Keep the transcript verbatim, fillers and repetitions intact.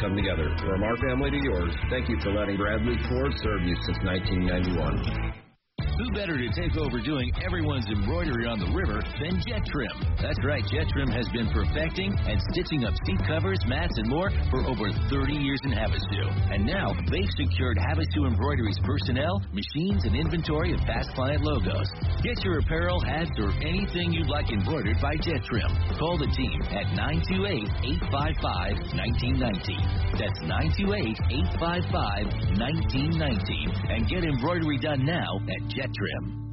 come together. From our family to yours, thank you for letting Bradley Ford serve you since nineteen ninety-one. Who better to take over doing everyone's embroidery on the river than Jet Trim? That's right, Jet Trim has been perfecting and stitching up seat covers, mats, and more for over thirty years in Havasu. And now they've secured Havasu Embroidery's personnel, machines, and inventory of past client logos. Get your apparel, hats, or anything you'd like embroidered by Jet Trim. Call the team at nine two eight, eight five five, one nine one nine. That's nine two eight, eight five five, one nine one nine. And get embroidery done now at Jet Trim.